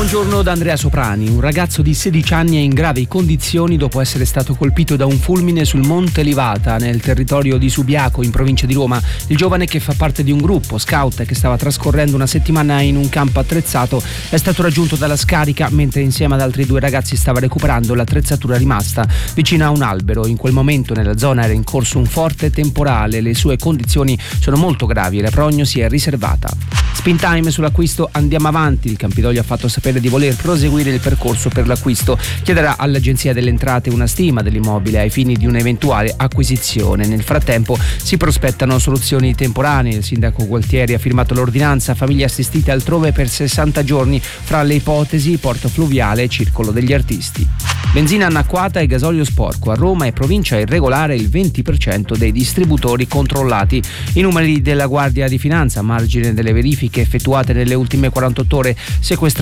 Buongiorno da Andrea Soprani. Un ragazzo di 16 anni è in gravi condizioni dopo essere stato colpito da un fulmine sul Monte Livata, nel territorio di Subiaco, in provincia di Roma. Il giovane, che fa parte di un gruppo scout che stava trascorrendo una settimana in un campo attrezzato, è stato raggiunto dalla scarica mentre insieme ad altri 2 ragazzi stava recuperando l'attrezzatura rimasta vicino a un albero. In quel momento nella zona era in corso un forte temporale. Le sue condizioni sono molto gravi e la prognosi è riservata. Spin time sull'acquisto Andiamo Avanti. Il Campidoglio ha fatto sapere di voler proseguire il percorso per l'acquisto. Chiederà all'Agenzia delle Entrate una stima dell'immobile ai fini di un'eventuale acquisizione. Nel frattempo si prospettano soluzioni temporanee. Il sindaco Gualtieri ha firmato l'ordinanza famiglie assistite altrove per 60 giorni, fra le ipotesi porto fluviale e circolo degli artisti. Benzina annacquata e gasolio sporco. A Roma e provincia irregolare il 20% dei distributori controllati. I numeri della Guardia di Finanza, a margine delle verifiche effettuate nelle ultime 48 ore: sequestrazione